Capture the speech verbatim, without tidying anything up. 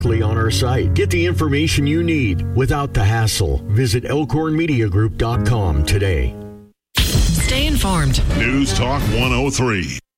on our site. Get the information you need without the hassle. Visit elkhorn media group dot com today. Stay informed. News Talk one oh three.